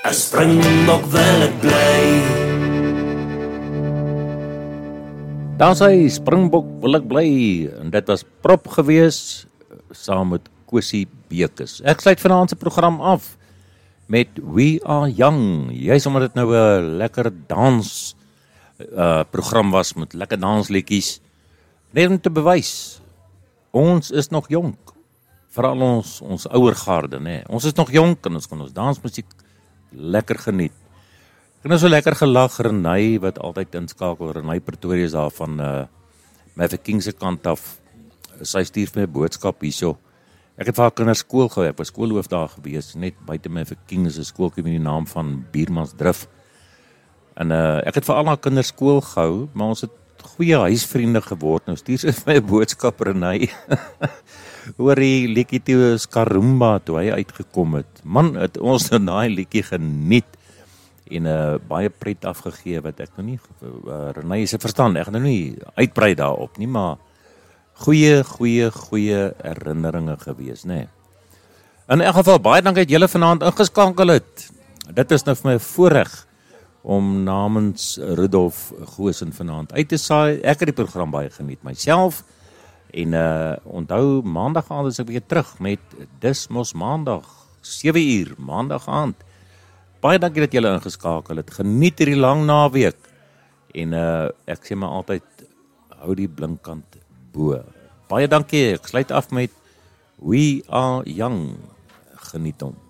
'n springbok wil ek bly. Daar sy Springbok wil ek bly, en dit was prop gewees, saam met Kosie Bekes. Ek sluit vanaand se program af met We Are Young, juist omdat dit nou 'n lekker dans program was met lekker dansliedjies, net om te bewys, ons is nog jonk, veral ons ouer garde, nee. Ons is nog jonk en ons kan ons dansmusiek lekker geniet. Ek het nou so lekker gelag, Renay, wat altyd inskakel, Renay Pretoria is daar van Maverick se kant af. Sy stuur vir my 'n boodskap hierso. Ek het vir haar kinders skool gehou, ek was skoolhoof daar gewees, net buite Maverick se skooltjie met die naam van Biermansdrif. En ek het vir al haar kinders skool gehou, maar ons het goeie huisvriende geword. Nou stuur sy vir my 'n boodskap, Renay. Hoor die liedjie toe Skarumba toe hy uitgekom het. Man, het ons nou daai liedjie geniet en baie pret afgegee wat ek nou nie Renay se verstand, ek nou nie uitbrei daarop nie, maar goeie herinneringe gewees, nê. In elk geval baie dankie dat julle vanaand ingeskakel het. Dit is nou vir my 'n voorreg om namens Rudolf Goosen vanaand uit te saai. Ek het die program baie geniet myself. En onthou, maandag aand is ek weer terug met Dis Mos Maandag, 7 uur, maandag aand. Baie dankie dat julle ingeskakel het. Geniet hierdie lang naweek. En ek sê maar altyd, hou die blinkkant bo. Baie dankie, ek sluit af met We Are Young. Geniet hom.